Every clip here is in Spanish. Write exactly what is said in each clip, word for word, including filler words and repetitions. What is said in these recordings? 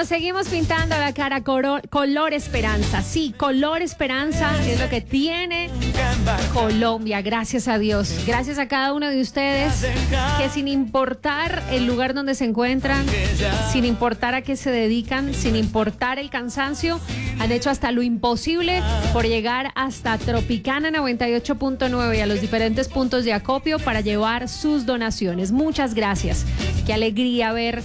nos seguimos pintando la cara color, color esperanza. Sí, color esperanza es lo que tiene Colombia, gracias a Dios. Gracias a cada uno de ustedes que sin importar el lugar donde se encuentran, sin importar a qué se dedican, sin importar el cansancio, han hecho hasta lo imposible por llegar hasta Tropicana noventa y ocho punto nueve y a los diferentes puntos de acopio para llevar sus donaciones. Muchas gracias. Qué alegría ver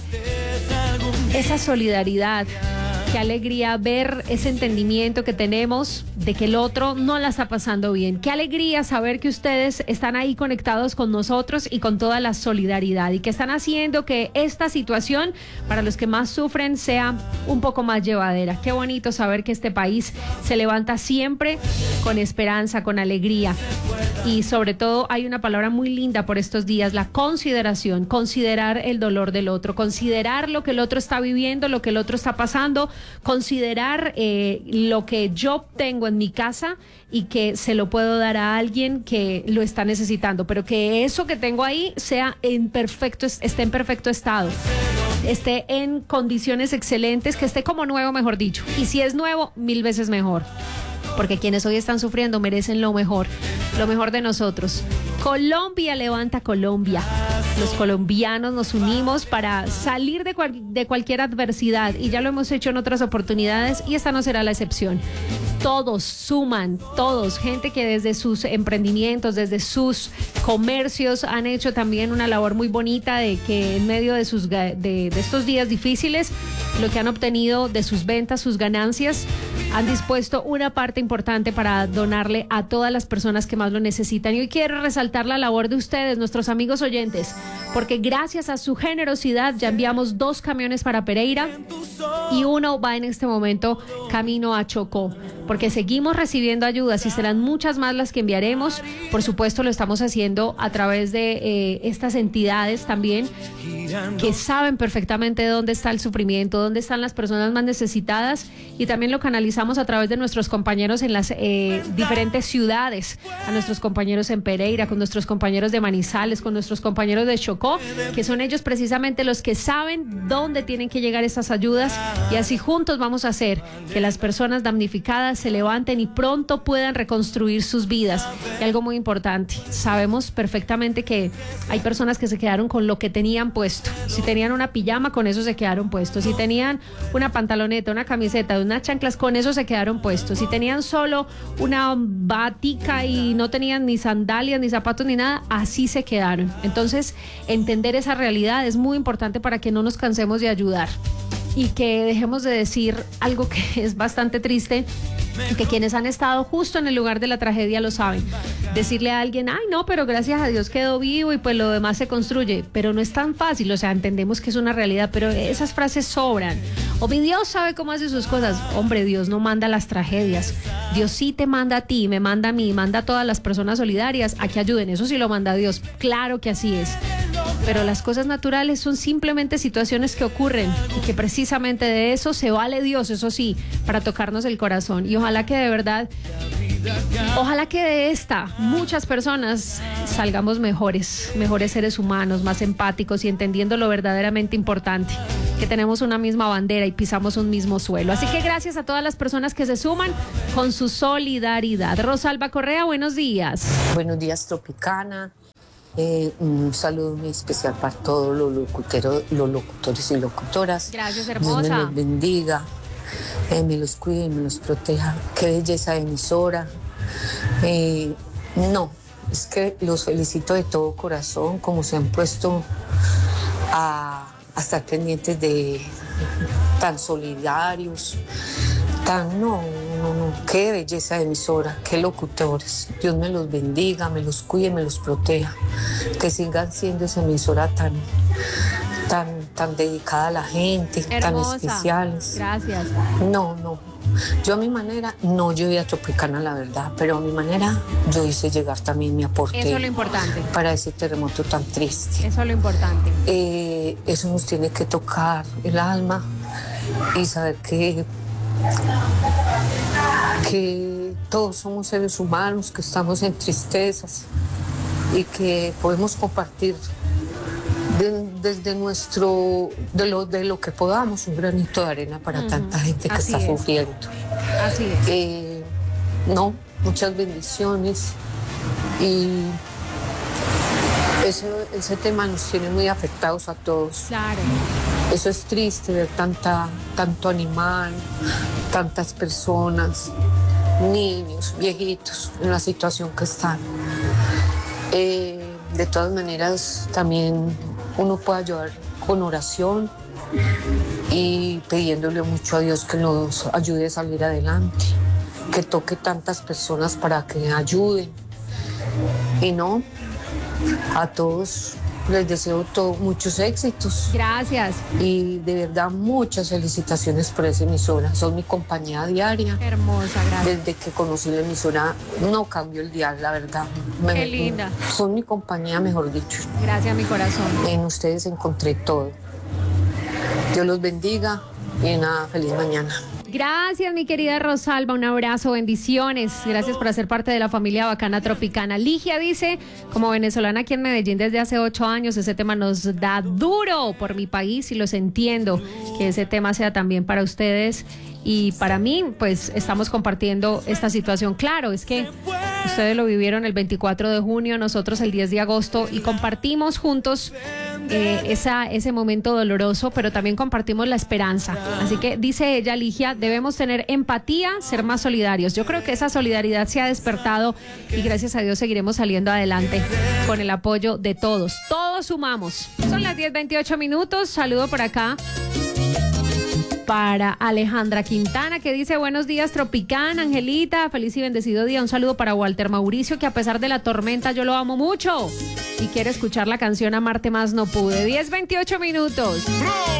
esa solidaridad, qué alegría ver ese entendimiento que tenemos de que el otro no la está pasando bien. Qué alegría saber que ustedes están ahí conectados con nosotros y con toda la solidaridad y que están haciendo que esta situación para los que más sufren sea un poco más llevadera. Qué bonito saber que este país se levanta siempre con esperanza, con alegría. Y sobre todo hay una palabra muy linda por estos días, la consideración, considerar el dolor del otro, considerar lo que el otro está viviendo, lo que el otro está pasando, considerar eh, lo que yo tengo en mi casa y que se lo puedo dar a alguien que lo está necesitando, pero que eso que tengo ahí sea en perfecto, esté en perfecto estado, esté en condiciones excelentes, que esté como nuevo, mejor dicho. Y si es nuevo, mil veces mejor. Porque quienes hoy están sufriendo merecen lo mejor, lo mejor de nosotros. Colombia levanta Colombia. Los colombianos nos unimos para salir de, cual, de cualquier adversidad y ya lo hemos hecho en otras oportunidades y esta no será la excepción. Todos suman, todos, gente que desde sus emprendimientos, desde sus comercios han hecho también una labor muy bonita de que en medio de, sus, de, de estos días difíciles, lo que han obtenido de sus ventas, sus ganancias, han dispuesto una parte importante para donarle a todas las personas que más lo necesitan. Y hoy quiero resaltar la labor de ustedes, nuestros amigos oyentes, porque gracias a su generosidad ya enviamos dos camiones para Pereira y uno va en este momento camino a Chocó, porque seguimos recibiendo ayudas y serán muchas más las que enviaremos. Por supuesto lo estamos haciendo a través de eh, estas entidades también que saben perfectamente dónde está el sufrimiento, dónde están las personas más necesitadas, y también lo canalizamos a través de nuestros compañeros en las eh, diferentes ciudades, a nuestros compañeros en Pereira, con nuestros compañeros de Manizales, con nuestros compañeros de Chocó, que son ellos precisamente los que saben dónde tienen que llegar esas ayudas, y así juntos vamos a hacer que las personas damnificadas se levanten y pronto puedan reconstruir sus vidas. Y algo muy importante, sabemos perfectamente que hay personas que se quedaron con lo que tenían puesto. Si tenían una pijama, con eso se quedaron puestos. Si tenían una pantaloneta, una camiseta, unas chanclas, con eso se quedaron puestos. Si tenían solo una batica y no tenían ni sandalias, ni zapatos, ni nada, así se quedaron. Entonces, entender esa realidad es muy importante para que no nos cansemos de ayudar y que dejemos de decir algo que es bastante triste, que quienes han estado justo en el lugar de la tragedia lo saben. Decirle a alguien, ay no, pero gracias a Dios quedó vivo y pues lo demás se construye, pero no es tan fácil. O sea, entendemos que es una realidad, pero esas frases sobran. O mi Dios sabe cómo hace sus cosas. Hombre, Dios no manda las tragedias. Dios sí te manda a ti, me manda a mí, manda a todas las personas solidarias a que ayuden. Eso sí lo manda Dios, claro que así es. Pero las cosas naturales son simplemente situaciones que ocurren y que precisamente de eso se vale Dios, eso sí, para tocarnos el corazón. Y ojalá que de verdad, ojalá que de esta muchas personas salgamos mejores, mejores seres humanos, más empáticos y entendiendo lo verdaderamente importante, que tenemos una misma bandera y pisamos un mismo suelo. Así que gracias a todas las personas que se suman con su solidaridad. Rosalba Correa, buenos días. Buenos días, Tropicana. Eh, un saludo muy especial para todos los locutores, los locutores y locutoras. Gracias, hermosa. Dios me los bendiga, eh, me los cuide y me los proteja. Qué belleza de emisora. Eh, no, es que los felicito de todo corazón, como se han puesto a, a estar pendientes de tan solidarios. Tan, no, no, no, qué belleza de emisora, qué locutores. Dios me los bendiga, me los cuide, me los proteja. Que sigan siendo esa emisora tan, tan, tan dedicada a la gente, hermosa, tan especiales. Gracias. No, no. Yo a mi manera no llevé a Tropicana, la verdad, pero a mi manera yo hice llegar también mi aporte. Eso es lo importante. Para ese terremoto tan triste. Eso es lo importante. Eh, eso nos tiene que tocar el alma y saber que que todos somos seres humanos, que estamos en tristezas y que podemos compartir de, desde nuestro, de lo, de lo que podamos, un granito de arena para uh-huh. tanta gente que Así está es. sufriendo. Así es. Eh, no, muchas bendiciones y ese, ese tema nos tiene muy afectados a todos. Claro. Eso es triste ver tanta, tanto animal, tantas personas, niños, viejitos en la situación que están. Eh, de todas maneras, también uno puede ayudar con oración y pidiéndole mucho a Dios que nos ayude a salir adelante, que toque tantas personas para que ayuden. Y no, a todos les deseo todo, muchos éxitos. Gracias. Y de verdad muchas felicitaciones por esa emisora. Son mi compañía diaria. Hermosa, gracias. Desde que conocí la emisora no cambió el dial, la verdad. Me, Qué linda. Son mi compañía, mejor dicho. Gracias, mi corazón. En ustedes encontré todo. Dios los bendiga y nada, feliz mañana. Gracias, mi querida Rosalba, un abrazo, bendiciones. Gracias por hacer parte de la familia Bacana Tropicana. Ligia dice, como venezolana aquí en Medellín desde hace ocho años, ese tema nos da duro por mi país y los entiendo. Que ese tema sea también para ustedes y para mí, pues estamos compartiendo esta situación. Claro, es que ustedes lo vivieron el veinticuatro de junio, nosotros el diez de agosto y compartimos juntos eh, esa, ese momento doloroso, pero también compartimos la esperanza. Así que dice ella, Ligia, debemos tener empatía, ser más solidarios. Yo creo que esa solidaridad se ha despertado y gracias a Dios seguiremos saliendo adelante con el apoyo de todos. Todos sumamos. Son las diez veintiocho minutos. Saludo por acá para Alejandra Quintana, que dice, buenos días, Tropicana, Angelita, feliz y bendecido día. Un saludo para Walter Mauricio, que a pesar de la tormenta yo lo amo mucho y quiere escuchar la canción Amarte Más No Pude. diez veintiocho minutos.